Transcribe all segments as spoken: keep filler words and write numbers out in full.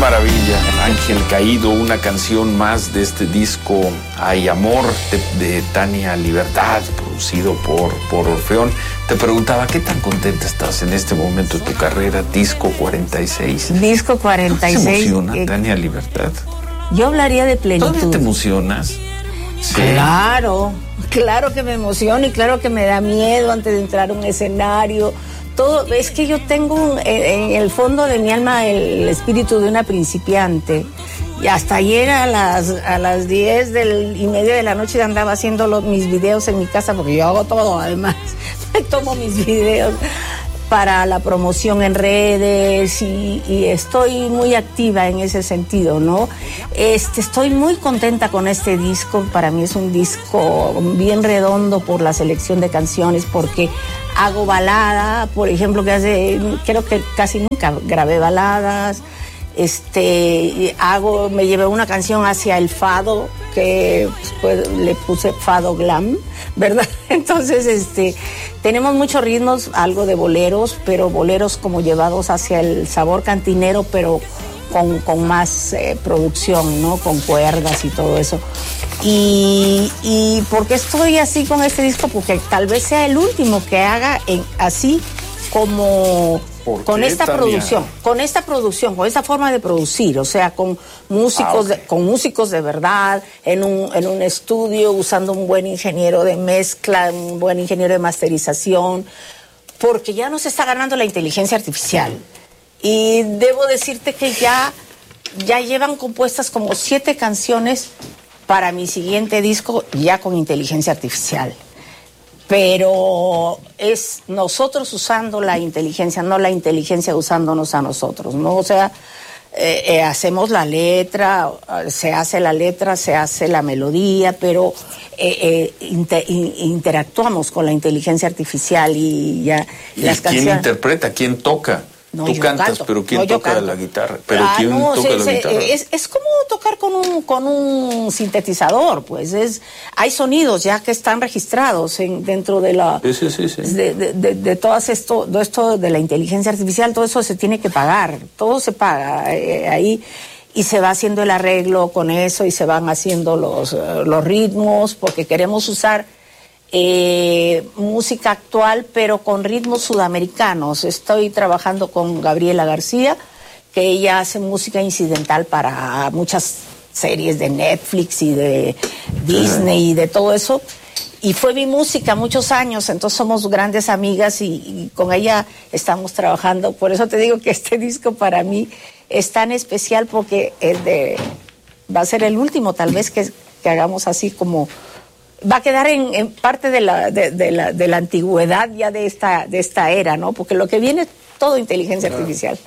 maravilla, Ángel Caído, una canción más de este disco Hay Amor de, de Tania Libertad, producido por, por Orfeón. Te preguntaba, ¿qué tan contenta estás en este momento de tu carrera? Disco cuarenta y seis. Disco cuarenta y seis. ¿No te emociona, eh, Tania Libertad? Yo hablaría de plenitud. ¿Todavía te emocionas? Sí. Claro, claro que me emociona y claro que me da miedo antes de entrar a un escenario. Todo, es que yo tengo en el fondo de mi alma el espíritu de una principiante. Y hasta ayer a las a las diez del, y media de la noche andaba haciendo los, mis videos en mi casa, porque yo hago todo, además. Me tomo mis videos para la promoción en redes y, y estoy muy activa en ese sentido, ¿no? Este, estoy muy contenta con este disco. Para mí es un disco bien redondo por la selección de canciones, porque hago balada, por ejemplo, que hace, creo que casi nunca grabé baladas. Este, hago, me llevé una canción hacia el fado, que pues, le puse fado glam, ¿verdad? Entonces, este, tenemos muchos ritmos, algo de boleros, pero boleros como llevados hacia el sabor cantinero, pero con, con más eh, producción, ¿no? Con cuerdas y todo eso. Y, y ¿por qué estoy así con este disco? Porque tal vez sea el último que haga en, así como... Con esta Tania? producción, con esta producción, con esta forma de producir, o sea, con músicos, ah, okay. de, con músicos de verdad, en un, en un estudio, usando un buen ingeniero de mezcla, un buen ingeniero de masterización, porque ya nos está ganando la inteligencia artificial. Y debo decirte que ya, ya llevan compuestas como siete canciones para mi siguiente disco, ya con inteligencia artificial. Pero es nosotros usando la inteligencia, no la inteligencia usándonos a nosotros, ¿no? O sea, eh, eh, hacemos la letra, se hace la letra, se hace la melodía, pero eh, eh, inter, interactuamos con la inteligencia artificial y ya ¿Y las quién canciones... interpreta? ¿Quién toca? No, Tú cantas, canto. pero ¿quién no, toca la guitarra? ¿Pero ah, quién no, toca sí, la sí, guitarra? Es, es como tocar con un, con un sintetizador, pues. Es, hay sonidos ya que están registrados en, dentro de la... Sí, sí, sí, sí. De, de, de, de todo esto, de esto de la inteligencia artificial, todo eso se tiene que pagar, todo se paga eh, ahí. Y se va haciendo el arreglo con eso y se van haciendo los, uh, los ritmos, porque queremos usar... Eh, música actual pero con ritmos sudamericanos. Estoy trabajando con Gabriela García, que ella hace música incidental para muchas series de Netflix y de Disney y de todo eso, y fue mi música muchos años, entonces somos grandes amigas y, y con ella estamos trabajando. Por eso te digo que este disco para mí es tan especial, porque es de, va a ser el último tal vez que, que hagamos así como... Va a quedar en, en parte de la, de, de, la, de la antigüedad ya de esta, de esta era, ¿no? Porque lo que viene es todo inteligencia artificial.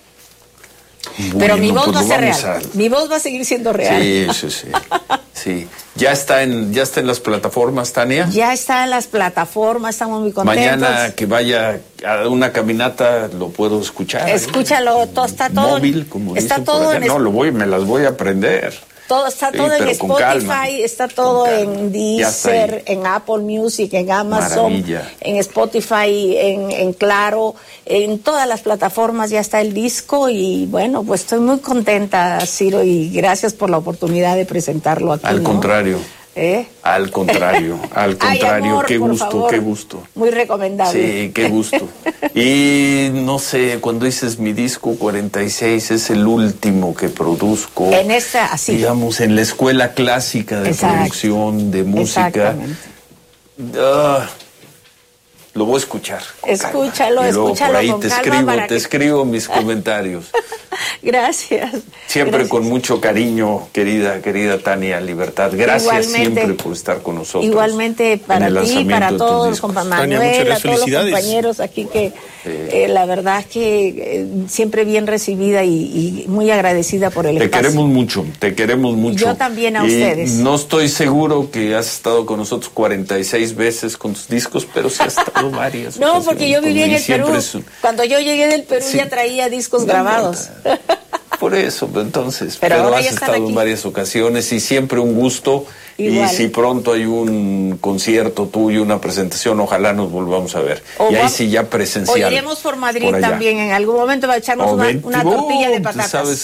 Bueno, pero mi voz pues va a ser real. A... Mi voz va a seguir siendo real. Sí, sí, sí. sí. ¿Ya está en, ya está en las plataformas, Tania? Ya está en las plataformas, estamos muy contentos. Mañana que vaya a una caminata lo puedo escuchar. Escúchalo, todo, está todo. Móvil, como está dicen todo por allá. en No, lo voy, me las voy a aprender. Todo está todo sí, en Spotify, está todo en Deezer, en Apple Music, en Amazon, Maravilla. En Spotify, en, en Claro, en todas las plataformas ya está el disco. Y bueno, pues estoy muy contenta, Ciro, y gracias por la oportunidad de presentarlo aquí. Al ¿no? contrario. ¿Eh? Al contrario, al contrario, Ay, amor, qué gusto, favor. qué gusto. Muy recomendable. Sí, qué gusto. Y no sé, cuando dices mi disco cuarenta y seis es el último que produzco. En esta, así. Digamos, en la escuela clásica de Exacto. producción de música. Exactamente. Uh, lo voy a escuchar. Escúchalo, y luego escúchalo por ahí con te calma escribo, para te que... escribo mis comentarios. Gracias. Siempre Gracias. Con mucho cariño, querida, querida Tania Libertad. Gracias igualmente, siempre por estar con nosotros. Igualmente para ti, para todos los compañeros, Manuel, a todos los compañeros aquí que sí. eh, la verdad que eh, siempre bien recibida y, y muy agradecida por el te espacio. Te queremos mucho, te queremos mucho. Yo también a y ustedes. No estoy seguro que has estado con nosotros cuarenta y seis veces con tus discos, pero sí has estado varias. No, porque yo vivía en el Perú. Un... Cuando yo llegué del Perú sí. ya traía discos no grabados. Por eso, entonces, pero, pero has estado aquí. en varias ocasiones y siempre un gusto. Igual. Y si pronto hay un concierto tuyo, una presentación, ojalá nos volvamos a ver. O y ahí sí ya presencial. O iremos por Madrid por también en algún momento para echarnos una, una tortilla de patatas. ¿Sabes?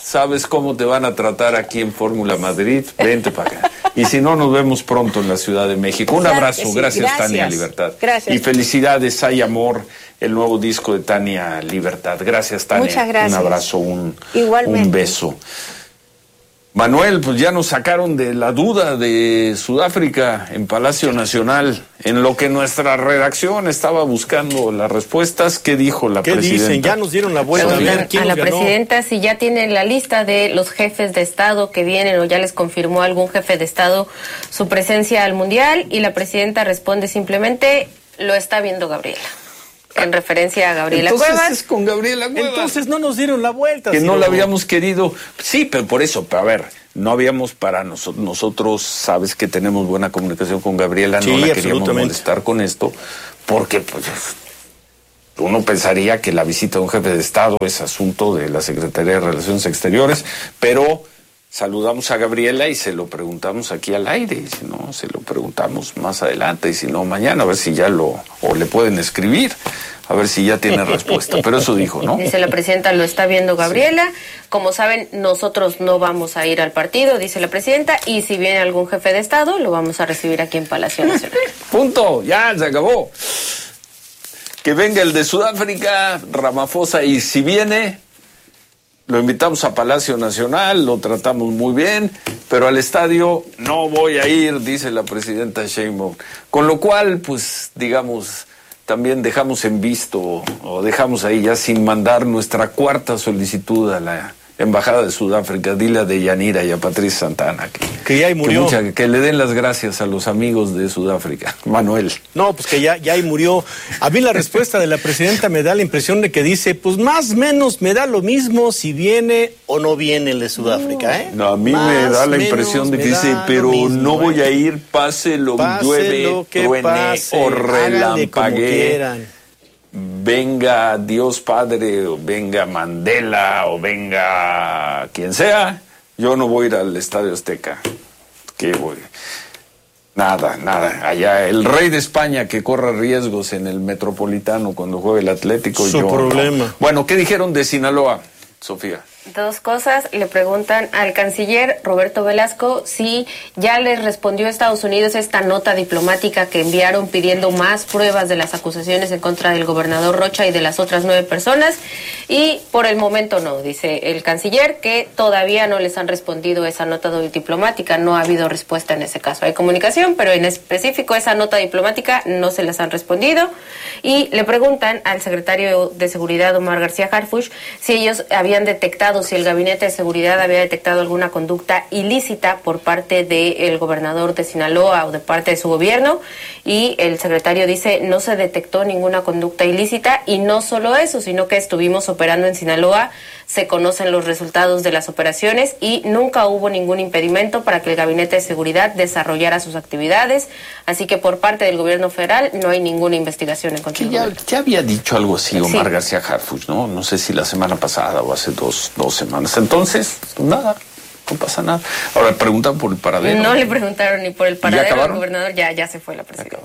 sabes cómo te van a tratar aquí en Fórmula Madrid, vente para acá. Y si no, nos vemos pronto en la Ciudad de México. Un Claro abrazo, que sí. gracias, Gracias. Tania Libertad. Gracias. Y felicidades, Hay Amor, el nuevo disco de Tania Libertad. Gracias, Tania. Muchas gracias. Un abrazo, un, Igualmente. un beso. Manuel, pues ya nos sacaron de la duda de Sudáfrica en Palacio Nacional, en lo que nuestra redacción estaba buscando las respuestas. ¿Qué dijo la ¿Qué presidenta? dicen? Ya nos dieron la vuelta. A ver, ¿quién a la nos ganó? presidenta si ya tienen la lista de los jefes de Estado que vienen o ya les confirmó algún jefe de Estado su presencia al Mundial, y la presidenta responde simplemente, lo está viendo Gabriela, en referencia a Gabriela Entonces Cuevas. es con Gabriela Cuevas. Entonces no nos dieron la vuelta. que si no la habíamos querido. Sí, pero por eso, pero a ver, no habíamos para nosotros, nosotros sabes que tenemos buena comunicación con Gabriela, Sí, no la queríamos absolutamente. molestar con esto, porque pues uno pensaría que la visita de un jefe de Estado es asunto de la Secretaría de Relaciones Exteriores, pero saludamos a Gabriela y se lo preguntamos aquí al aire, y si no, se lo preguntamos más adelante, y si no, mañana, a ver si ya lo, o le pueden escribir, a ver si ya tiene respuesta, pero eso dijo, ¿no? Dice la presidenta, lo está viendo Gabriela. Como saben, nosotros no vamos a ir al partido, dice la presidenta, y si viene algún jefe de Estado, lo vamos a recibir aquí en Palacio Nacional. Punto, ya se acabó. Que venga el de Sudáfrica, Ramaphosa, y si viene, lo invitamos a Palacio Nacional, lo tratamos muy bien, pero al estadio no voy a ir, dice la presidenta Sheinbaum. Con lo cual, pues, digamos, también dejamos en visto, o dejamos ahí ya sin mandar nuestra cuarta solicitud a la Embajada de Sudáfrica. Dile a Deyanira y a Patricia Santana que, Que ya ahí murió. Que, mucha- que le den las gracias a los amigos de Sudáfrica. Manuel. No, pues que ya, ya ahí murió. A mí la respuesta de la presidenta me da la impresión de que dice, pues más o menos me da lo mismo si viene o no viene el de Sudáfrica, ¿eh? No, a mí Más, me da la menos, impresión de me que da dice, lo pero mismo, no voy ¿eh? a ir, pase lo Pase llueve, lo que truene pase, o háganle como relampaguee, quieran. venga Dios Padre, o venga Mandela, o venga quien sea, yo no voy a ir al Estadio Azteca. ¿Qué voy? Nada, nada. Allá el rey de España que corra riesgos en el Metropolitano cuando juegue el Atlético. Su yo no. problema. Bueno, ¿qué dijeron de Sinaloa, Sofía? Dos cosas, le preguntan al canciller Roberto Velasco si ya les respondió a Estados Unidos esta nota diplomática que enviaron pidiendo más pruebas de las acusaciones en contra del gobernador Rocha y de las otras nueve personas, y por el momento no, dice el canciller que todavía no les han respondido esa nota diplomática, no ha habido respuesta en ese caso. Hay comunicación, pero en específico esa nota diplomática no se las han respondido, y le preguntan al secretario de Seguridad Omar García Harfuch si ellos habían detectado, si el Gabinete de Seguridad había detectado alguna conducta ilícita por parte del gobernador de Sinaloa o de parte de su gobierno, y el secretario dice no se detectó ninguna conducta ilícita, y no solo eso, sino que estuvimos operando en Sinaloa, se conocen los resultados de las operaciones y nunca hubo ningún impedimento para que el Gabinete de Seguridad desarrollara sus actividades, así que por parte del gobierno federal no hay ninguna investigación en contra Que del ya, gobierno. ya había dicho algo así Omar Sí. García Harfuch, ¿no? No sé si la semana pasada o hace dos, dos semanas. Entonces, pues nada, no pasa nada. Ahora preguntan por el paradero. No le preguntaron ni por el paradero, el acabaron? gobernador ya, ya se fue la presidenta.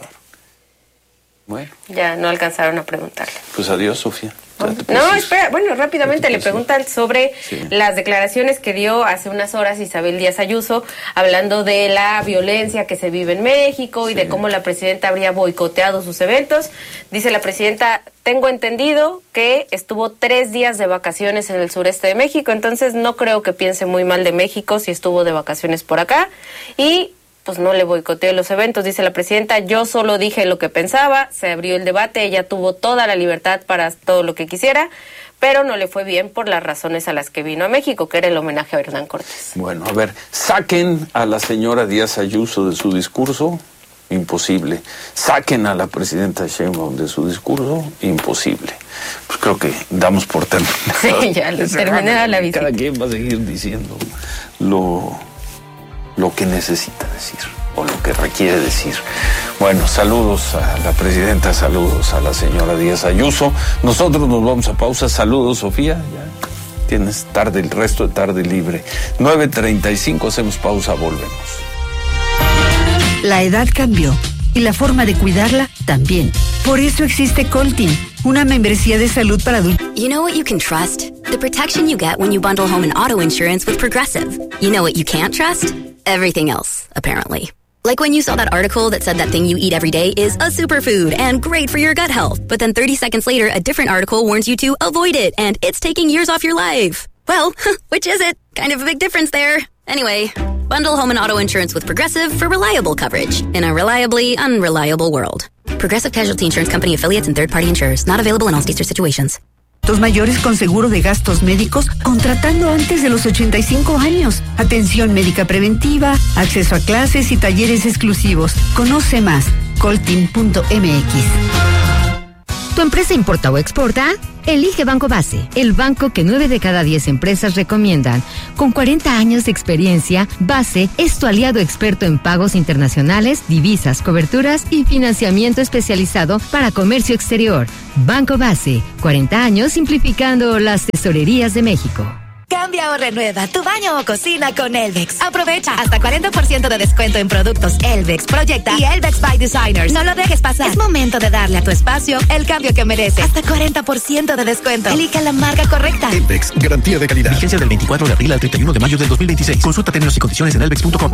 Bueno, Ya no alcanzaron a preguntarle. pues adiós, Sofía. Ya te puedes No, ir. espera, bueno, rápidamente Ya te le puedes ir. preguntan sobre Sí. las declaraciones que dio hace unas horas Isabel Díaz Ayuso, hablando de la violencia que se vive en México y Sí. de cómo la presidenta habría boicoteado sus eventos. Dice la presidenta, tengo entendido que estuvo tres días de vacaciones en el sureste de México, entonces no creo que piense muy mal de México si estuvo de vacaciones por acá, y pues no le boicoteó los eventos, dice la presidenta, yo solo dije lo que pensaba, se abrió el debate, ella tuvo toda la libertad para todo lo que quisiera, pero no le fue bien por las razones a las que vino a México, que era el homenaje a Hernán Cortés. Bueno, a ver, saquen a la señora Díaz Ayuso de su discurso, imposible. Saquen a la presidenta Sheinbaum de su discurso, imposible. Pues creo que damos por terminado. Sí, ya, terminada la visita. Cada quien va a seguir diciendo lo, lo que necesita decir o lo que requiere decir. Bueno, saludos a la presidenta, saludos a la señora Díaz Ayuso. Nosotros nos vamos a pausa. Saludos, Sofía. Ya tienes tarde, el resto de tarde libre. nueve treinta y cinco, hacemos pausa, volvemos. La edad cambió y la forma de cuidarla también. Por eso existe Coltin, una membresía de salud para adultos. You know what you can trust? The protection you get when you bundle home and auto insurance with Progressive. You know what you can't trust? Everything else, apparently. Like when you saw that article that said that thing you eat every day is a superfood and great for your gut health. But then thirty seconds later, a different article warns you to avoid it and it's taking years off your life. Well, which is it? Kind of a big difference there. Anyway, bundle home and auto insurance with Progressive for reliable coverage in a reliably unreliable world. Progressive Casualty Insurance Company affiliates and third-party insurers. Not available in all states or situations. Los mayores con seguro de gastos médicos contratando antes de los ochenta y cinco años. Atención médica preventiva, acceso a clases y talleres exclusivos. Conoce más. coltin punto m x. ¿Tu empresa importa o exporta? Elige Banco Base, el banco que nueve de cada diez empresas recomiendan. Con cuarenta años de experiencia, Base es tu aliado experto en pagos internacionales, divisas, coberturas y financiamiento especializado para comercio exterior. Banco Base, cuarenta años simplificando las tesorerías de México. Cambia o renueva tu baño o cocina con Elvex. Aprovecha hasta cuarenta por ciento de descuento en productos Elvex, Proyecta y Elvex by Designers. No lo dejes pasar. Es momento de darle a tu espacio el cambio que merece. Hasta cuarenta por ciento de descuento. Elija la marca correcta. Elvex, garantía de calidad. Vigencia del veinticuatro de abril al treinta y uno de mayo del dos mil veintiséis. Consulta términos y condiciones en elvex punto com.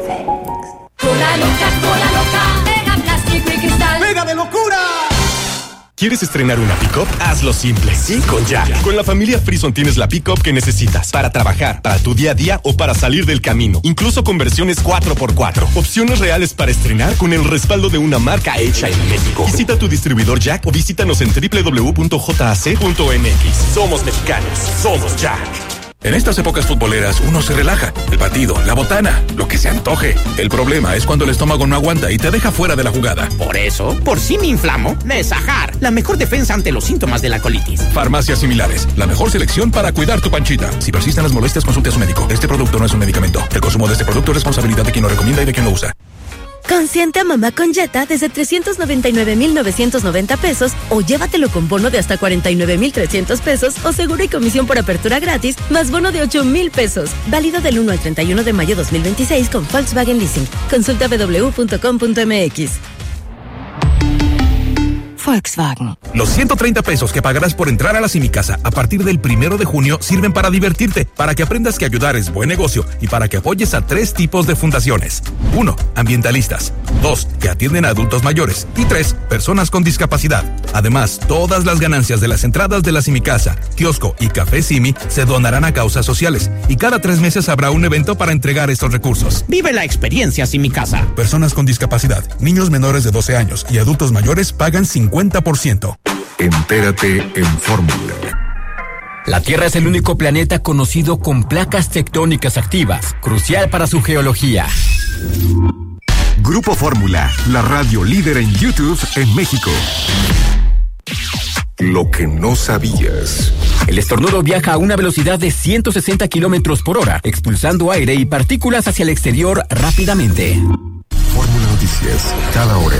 Cola loca, cola loca, pega plástico y cristal. ¡Pega de locura! ¿Quieres estrenar una pick-up? Hazlo simple, sí, con Jack. Con la familia Frison tienes la pick-up que necesitas para trabajar, para tu día a día o para salir del camino. Incluso con versiones cuatro por cuatro. Opciones reales para estrenar con el respaldo de una marca hecha en México. Visita tu distribuidor Jack o visítanos en doble u doble u doble u punto jac punto m x. Somos mexicanos, somos Jack. En estas épocas futboleras uno se relaja. El partido, la botana, lo que se antoje. El problema es cuando el estómago no aguanta y te deja fuera de la jugada. Por eso, por si me inflamo, Nesajar, la mejor defensa ante los síntomas de la colitis. Farmacias similares, la mejor selección para cuidar tu panchita. Si persisten las molestias, consulte a su médico. Este producto no es un medicamento. El consumo de este producto es responsabilidad de quien lo recomienda y de quien lo usa. Consiente a mamá con Jetta desde trescientos noventa y nueve mil novecientos noventa pesos o llévatelo con bono de hasta cuarenta y nueve mil trescientos pesos o seguro y comisión por apertura gratis más bono de ocho mil pesos. Válido del uno al treinta y uno de mayo dos mil veintiséis con Volkswagen Leasing. Consulta w w w punto com punto m x. Volkswagen. Los ciento treinta pesos que pagarás por entrar a la Simicasa a partir del primero de junio sirven para divertirte, para que aprendas que ayudar es buen negocio y para que apoyes a tres tipos de fundaciones. Uno, ambientalistas. Dos, que atienden a adultos mayores. Y tres, personas con discapacidad. Además, todas las ganancias de las entradas de la Simicasa, kiosco y café Simi se donarán a causas sociales. Y cada tres meses habrá un evento para entregar estos recursos. Vive la experiencia Simicasa. Personas con discapacidad, niños menores de doce años y adultos mayores pagan cincuenta por ciento. Entérate en Fórmula. La Tierra es el único planeta conocido con placas tectónicas activas, crucial para su geología. Grupo Fórmula, la radio líder en YouTube en México. Lo que no sabías. El estornudo viaja a una velocidad de ciento sesenta kilómetros por hora, expulsando aire y partículas hacia el exterior rápidamente. Fórmula Noticias, cada hora.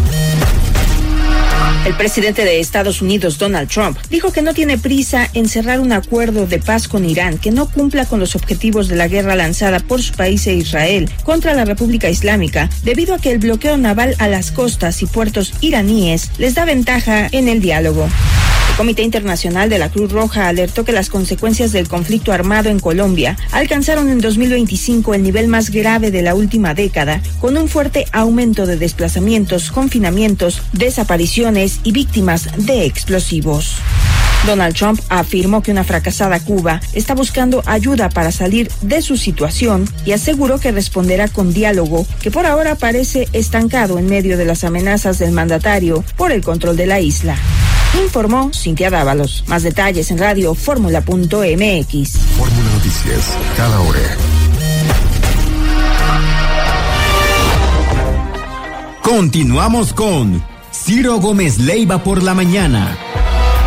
El presidente de Estados Unidos, Donald Trump, dijo que no tiene prisa en cerrar un acuerdo de paz con Irán que no cumpla con los objetivos de la guerra lanzada por su país e Israel contra la República Islámica, debido a que el bloqueo naval a las costas y puertos iraníes les da ventaja en el diálogo. El Comité Internacional de la Cruz Roja alertó que las consecuencias del conflicto armado en Colombia alcanzaron en dos mil veinticinco el nivel más grave de la última década, con un fuerte aumento de desplazamientos, confinamientos, desapariciones y víctimas de explosivos. Donald Trump afirmó que una fracasada Cuba está buscando ayuda para salir de su situación y aseguró que responderá con diálogo, que por ahora parece estancado en medio de las amenazas del mandatario por el control de la isla. Informó Cintia Dávalos. Más detalles en radio fórmula punto m x. Fórmula Noticias, cada hora. Continuamos con Ciro Gómez Leiva por la mañana.